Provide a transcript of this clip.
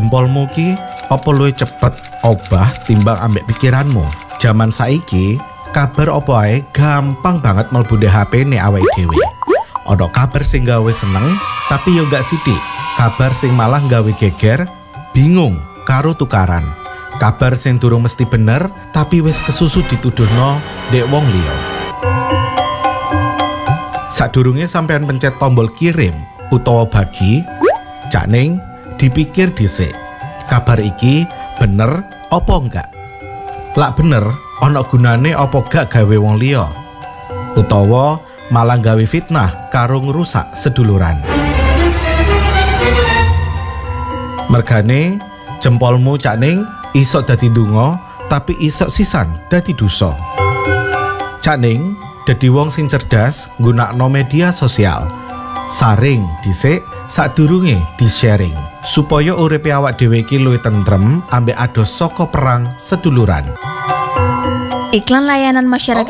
jempolmu ki apa luwih cepet obah timbang ambek pikiranmu. Jaman saiki kabar apa ae gampang banget mlebu HP-ne awake dhewe. Ana kabar sing gawe seneng tapi yo gak sithik. Kabar sing malah gawe geger, bingung karo tukaran. Kabar sing durung mesti bener tapi wis kesusu dituduhno dek wong liya. Sadurunge sampean pencet tombol kirim utawa bagi, Cak Ning dipikir dhisik. Kabar iki bener apa enggak? Lak bener, ana gunane apa gak gawe wong liya? Utawa malah gawe fitnah karo ngrusak seduluran. Mergane jempolmu Cak Ning iso dadi ndonga tapi iso sisan dadi dosa. Cak Ning dadi wong sing cerdas nggunakno media sosial. Saring dhisik sadurunge di-sharing supaya uripe awak dhewe iki luwih tentrem ambek adoh saka perang seduluran. Iklan layanan masyarakat